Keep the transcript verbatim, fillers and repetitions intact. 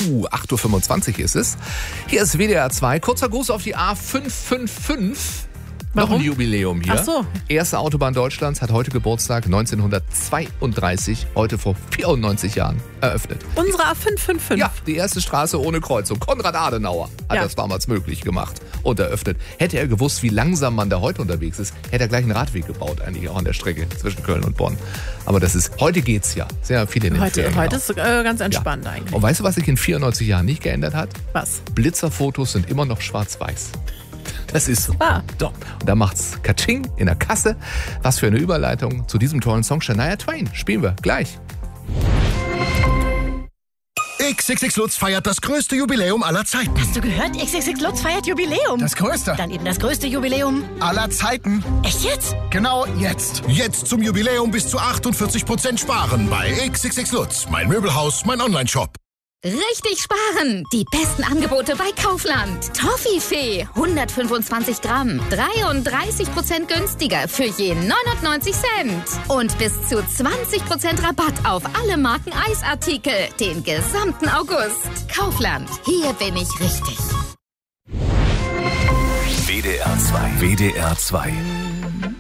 Uh, acht Uhr fünfundzwanzig ist es. Hier ist W D R zwei. Kurzer Gruß auf die A fünf fünf fünf. Warum? Noch ein Jubiläum hier. Ach so. Erste Autobahn Deutschlands hat heute Geburtstag, neunzehnhundertzweiunddreißig, heute vor vierundneunzig Jahren eröffnet. Unsere A fünf fünf fünf. Ja, die erste Straße ohne Kreuzung. Konrad Adenauer hat Ja. das damals möglich gemacht und eröffnet. Hätte er gewusst, wie langsam man da heute unterwegs ist, hätte er gleich einen Radweg gebaut, eigentlich auch an der Strecke zwischen Köln und Bonn. Aber das ist, heute geht's ja. Sehr viele in den Heute, Ferien heute auch. ist äh, ganz entspannt Ja. eigentlich. Und weißt du, was sich in vierundneunzig Jahren nicht geändert hat? Was? Blitzerfotos sind immer noch schwarz-weiß. Das ist so. Ah. So. Und da macht's Katsching in der Kasse. Was für eine Überleitung zu diesem tollen Song Shania Twain. Spielen wir gleich. X X X Lutz feiert das größte Jubiläum aller Zeiten. Hast du gehört? X X X Lutz feiert Jubiläum. Das größte Dann eben das größte Jubiläum. aller Zeiten. Echt jetzt? Genau jetzt. Jetzt zum Jubiläum bis zu achtundvierzig Prozent sparen bei X X X Lutz. Mein Möbelhaus, mein Online-Shop. Richtig sparen! Die besten Angebote bei Kaufland. Toffifee, hundertfünfundzwanzig Gramm, dreiunddreißig Prozent günstiger für je neunundneunzig Cent. Und bis zu zwanzig Prozent Rabatt auf alle Marken Eisartikel, den gesamten August. Kaufland, hier bin ich richtig. W D R zwei. W D R zwei.